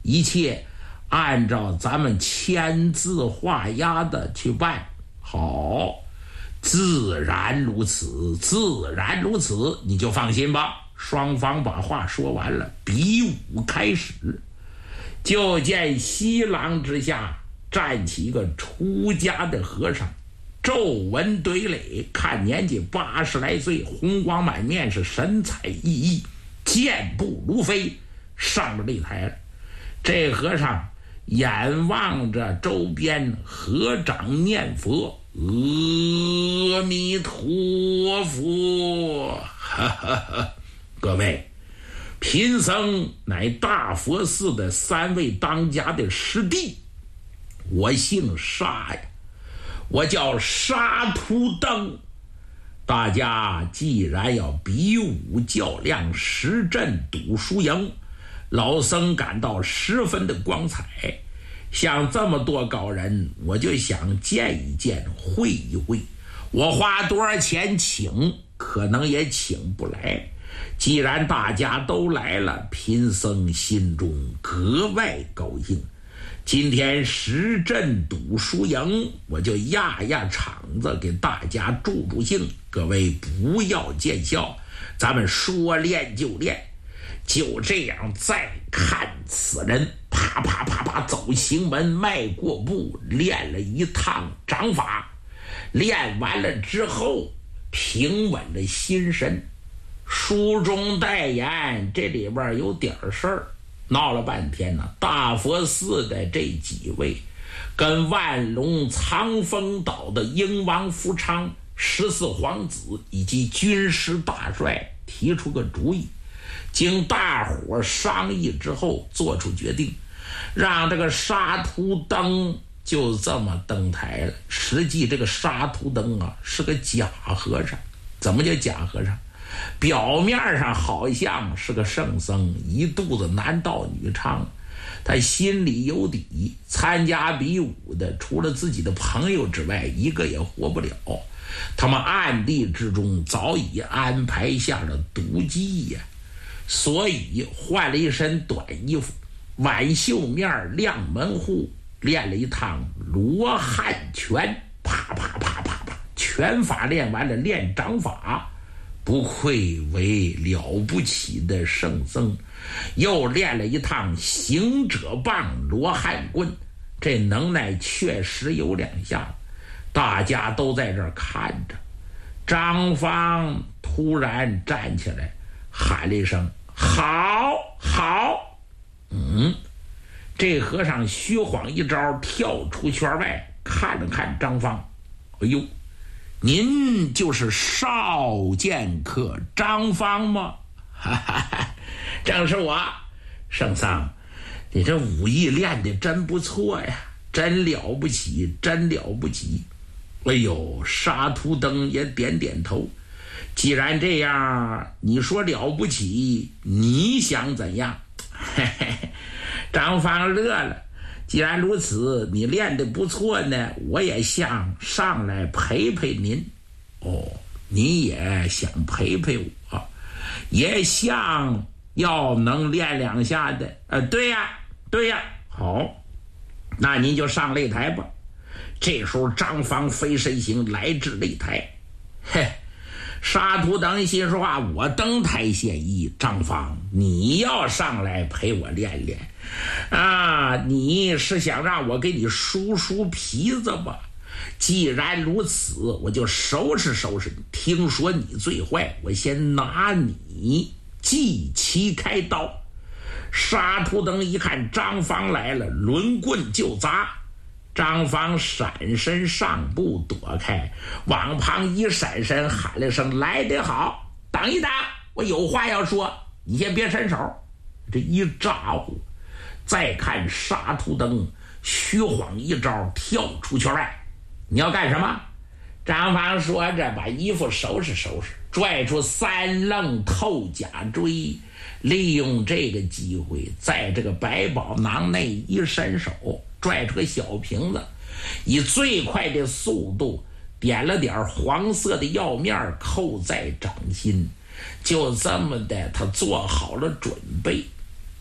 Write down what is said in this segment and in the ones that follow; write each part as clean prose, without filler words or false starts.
一切按照咱们签字画押的去办。好，自然如此，自然如此，你就放心吧。双方把话说完了，比武开始。就见西廊之下站起一个出家的和尚，皱纹堆垒，看年纪80来岁，红光满面，是神采奕奕，健步如飞，上了擂台了。这和尚眼望着周边，合掌念佛，阿弥陀佛。哈哈哈！各位，贫僧乃大佛寺的3位当家的师弟，我姓沙呀，我叫沙图登。大家既然要比武较量，实阵赌输赢，老僧感到十分的光彩。像这么多高人，我就想见一见，会一会。我花多少钱请，可能也请不来。既然大家都来了，贫僧心中格外高兴。今天实阵赌输赢，我就压压场子，给大家助助兴。各位不要见笑，咱们说练就练。就这样，再看此人，啪啪啪啪走行门，迈过步，练了一趟掌法。练完了之后，平稳了心神。书中代言，这里边有点事儿，闹了半天呢。大佛寺的这几位跟万隆藏风岛的英王福昌、14皇子以及军师大帅提出个主意，经大伙商议之后做出决定，让这个沙图登就这么登台了。实际这个沙图登啊是个假和尚。怎么叫假和尚？表面上好像是个圣僧，一肚子男盗女娼，他心里有底。参加比武的除了自己的朋友之外，一个也活不了。他们暗地之中早已安排下了毒计呀，所以换了一身短衣服，挽袖面，亮门户，练了一趟罗汉拳，啪啪啪啪啪，拳法练完了，练掌法。不愧为了不起的圣僧，又练了一趟行者棒、罗汉棍，这能耐确实有2下。大家都在这儿看着。张方突然站起来，喊了一声：“好好！”这和尚虚晃一招，跳出圈外，看了看张方，哎呦！您就是少剑客张方吗？哈哈哈，正是我。圣僧，你这武艺练得真不错呀，真了不起，真了不起。哎呦，沙图登也点点头。既然这样，你说了不起，你想怎样？嘿嘿嘿，张方乐了。既然如此，你练得不错呢，我也想上来陪陪您。哦，你也想陪陪我，也想要能练2下的。对呀，对呀。好，那您就上擂台吧。这时候张方飞身行来至擂台。嘿，沙图登心说话，我登台献艺，张方你要上来陪我练练啊，你是想让我给你梳梳皮子吧？既然如此，我就收拾收拾你。听说你最坏，我先拿你祭旗开刀。沙图登一看张方来了，抡棍就砸。张方闪身上步躲开，往旁一闪身，喊了声：“来得好，等一等，我有话要说，你先别伸手。”这一咋呼，再看沙图登虚晃一招，跳出圈外。你要干什么？张方说着，把衣服收拾收拾，拽出3愣透甲锥，利用这个机会，在这个百宝囊内一伸手，拽出个小瓶子，以最快的速度点了点黄色的药面，扣在掌心。就这么的，他做好了准备。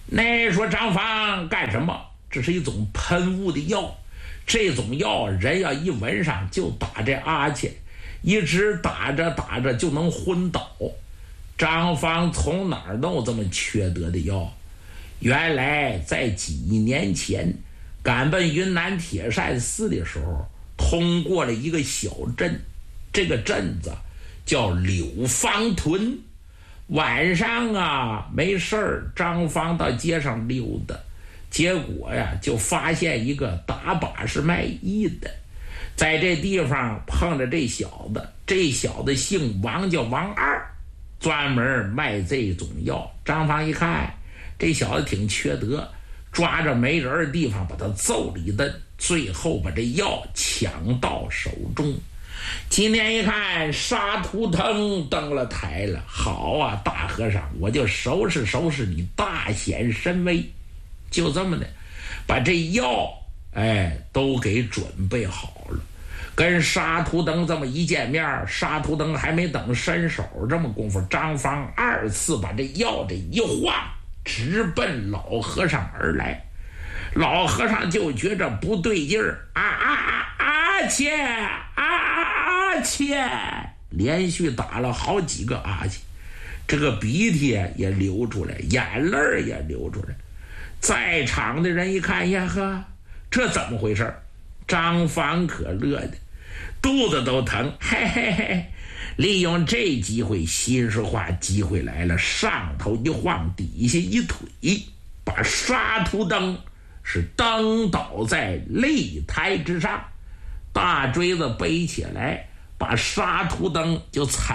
那说张芳干什么？这是一种喷雾的药，这种药人要一闻上就打这阿切，一直打着打着就能昏倒。张芳从哪儿弄这么缺德的药？原来在几年前赶奔云南铁扇寺的时候，通过了一个小镇，这个镇子叫柳芳屯。晚上啊，没事儿，张芳到街上溜达，结果呀，就发现一个打把式卖艺的，在这地方碰着这小子，这小子姓王，叫王二，专门卖这种药。张芳一看，这小子挺缺德，抓着没人的地方把他揍了一顿，最后把这药抢到手中。今天一看沙图腾登了台了，好啊，大和尚，我就收拾收拾你大显神威。就这么的把这药都给准备好了。跟沙图登这么一见面，沙图登还没等伸手，这么功夫张芳二次把这药这一晃，直奔老和尚而来。老和尚就觉着不对劲儿，切，切，连续打了好几个阿切，这个鼻涕也流出来，眼泪也流出来。在场的人一看呀呵，这怎么回事？张芳可乐的，肚子都疼，嘿嘿嘿！利用这机会，新说话机会来了，上头一晃，底下一腿，把沙图登是蹬倒在擂台之上，大锥子背起来，把沙图登就踩